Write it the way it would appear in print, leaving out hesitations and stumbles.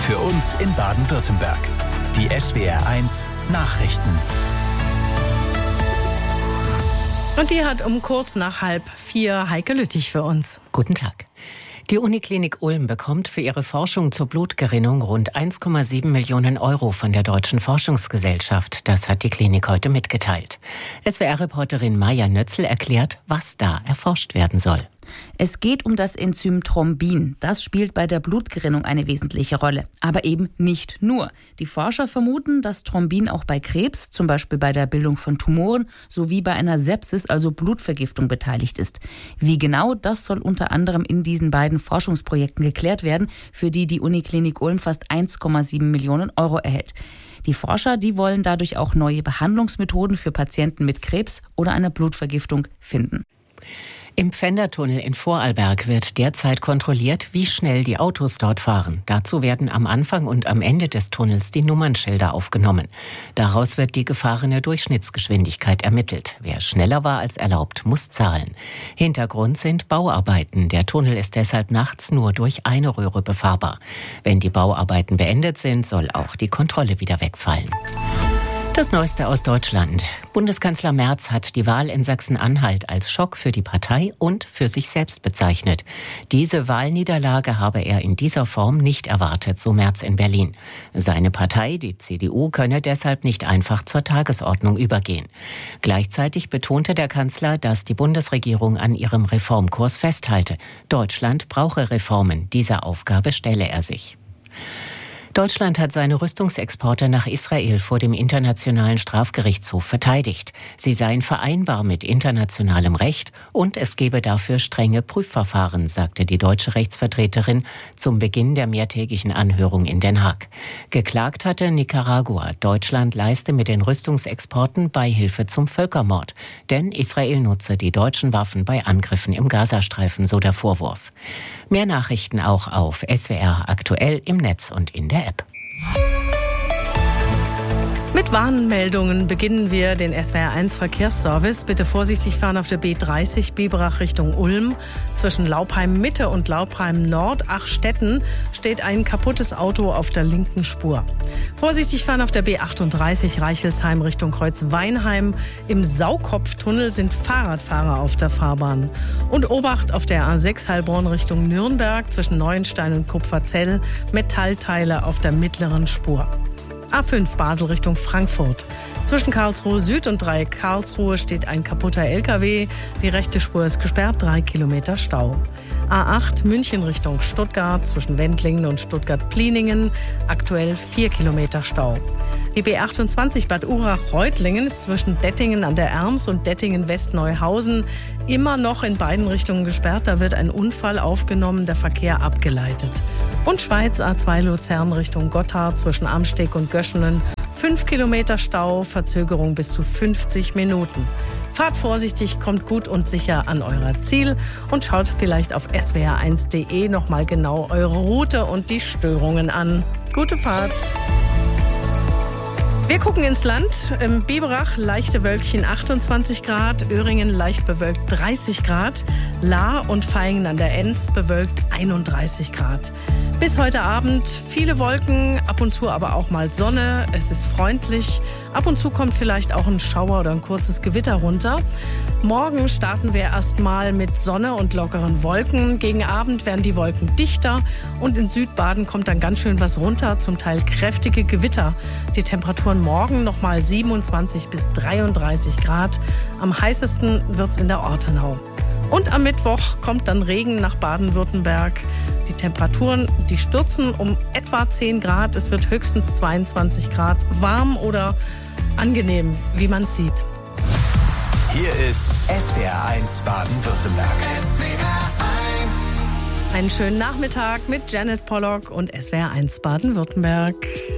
Für uns in Baden-Württemberg. Die SWR1 Nachrichten. Und die hat um kurz nach 3:30 Heike Lüttich für uns. Guten Tag. Die Uniklinik Ulm bekommt für ihre Forschung zur Blutgerinnung rund 1,7 Millionen Euro von der Deutschen Forschungsgesellschaft. Das hat die Klinik heute mitgeteilt. SWR-Reporterin Maja Nötzl erklärt, was da erforscht werden soll. Es geht um das Enzym Thrombin. Das spielt bei der Blutgerinnung eine wesentliche Rolle. Aber eben nicht nur. Die Forscher vermuten, dass Thrombin auch bei Krebs, zum Beispiel bei der Bildung von Tumoren, sowie bei einer Sepsis, also Blutvergiftung, beteiligt ist. Wie genau, das soll unter anderem in diesen beiden Forschungsprojekten geklärt werden, für die die Uniklinik Ulm fast 1,7 Millionen Euro erhält. Die Forscher, die wollen dadurch auch neue Behandlungsmethoden für Patienten mit Krebs oder einer Blutvergiftung finden. Im Pfändertunnel in Vorarlberg wird derzeit kontrolliert, wie schnell die Autos dort fahren. Dazu werden am Anfang und am Ende des Tunnels die Nummernschilder aufgenommen. Daraus wird die gefahrene Durchschnittsgeschwindigkeit ermittelt. Wer schneller war als erlaubt, muss zahlen. Hintergrund sind Bauarbeiten. Der Tunnel ist deshalb nachts nur durch eine Röhre befahrbar. Wenn die Bauarbeiten beendet sind, soll auch die Kontrolle wieder wegfallen. Das Neueste aus Deutschland. Bundeskanzler Merz hat die Wahl in Sachsen-Anhalt als Schock für die Partei und für sich selbst bezeichnet. Diese Wahlniederlage habe er in dieser Form nicht erwartet, so Merz in Berlin. Seine Partei, die CDU, könne deshalb nicht einfach zur Tagesordnung übergehen. Gleichzeitig betonte der Kanzler, dass die Bundesregierung an ihrem Reformkurs festhalte. Deutschland brauche Reformen. Dieser Aufgabe stelle er sich. Deutschland hat seine Rüstungsexporte nach Israel vor dem Internationalen Strafgerichtshof verteidigt. Sie seien vereinbar mit internationalem Recht und es gebe dafür strenge Prüfverfahren, sagte die deutsche Rechtsvertreterin zum Beginn der mehrtägigen Anhörung in Den Haag. Geklagt hatte Nicaragua. Deutschland leiste mit den Rüstungsexporten Beihilfe zum Völkermord. Denn Israel nutze die deutschen Waffen bei Angriffen im Gazastreifen, so der Vorwurf. Mehr Nachrichten auch auf SWR aktuell im Netz und in der App. Mit Warnmeldungen beginnen wir den SWR1 Verkehrsservice. Bitte vorsichtig fahren auf der B30 Biberach Richtung Ulm. Zwischen Laupheim Mitte und Laupheim Nord, Achstetten, steht ein kaputtes Auto auf der linken Spur. Vorsichtig fahren auf der B38 Reichelsheim Richtung Kreuz-Weinheim. Im Saukopftunnel sind Fahrradfahrer auf der Fahrbahn. Und Obacht auf der A6 Heilbronn Richtung Nürnberg zwischen Neuenstein und Kupferzell. Metallteile auf der mittleren Spur. A5 Basel Richtung Frankfurt. Zwischen Karlsruhe Süd und Dreieck Karlsruhe steht ein kaputter LKW. Die rechte Spur ist gesperrt, 3 Kilometer Stau. A8 München Richtung Stuttgart zwischen Wendlingen und Stuttgart-Pliningen. Aktuell 4 Kilometer Stau. Die B28 Bad Urach-Reutlingen ist zwischen Dettingen an der Erms und Dettingen-Westneuhausen immer noch in beiden Richtungen gesperrt. Da wird ein Unfall aufgenommen, der Verkehr abgeleitet. Und Schweiz A2 Luzern Richtung Gotthard zwischen Amsteg und Göschenen. 5 Kilometer Stau, Verzögerung bis zu 50 Minuten. Fahrt vorsichtig, kommt gut und sicher an euer Ziel und schaut vielleicht auf swr1.de nochmal genau eure Route und die Störungen an. Gute Fahrt! Wir gucken ins Land. Im Biberach leichte Wölkchen 28 Grad, Öhringen leicht bewölkt 30 Grad, Lahr und Vaihingen an der Enz bewölkt 31 Grad. Bis heute Abend viele Wolken, ab und zu aber auch mal Sonne. Es ist freundlich. Ab und zu kommt vielleicht auch ein Schauer oder ein kurzes Gewitter runter. Morgen starten wir erstmal mit Sonne und lockeren Wolken. Gegen Abend werden die Wolken dichter und in Südbaden kommt dann ganz schön was runter, zum Teil kräftige Gewitter. Die Temperaturen morgen nochmal 27 bis 33 Grad. Am heißesten wird's in der Ortenau. Und am Mittwoch kommt dann Regen nach Baden-Württemberg. Die Temperaturen, die stürzen um etwa 10 Grad. Es wird höchstens 22 Grad. Warm oder angenehm, wie man sieht. Hier ist SWR1 Baden-Württemberg. Einen schönen Nachmittag mit Janet Pollock und SWR1 Baden-Württemberg.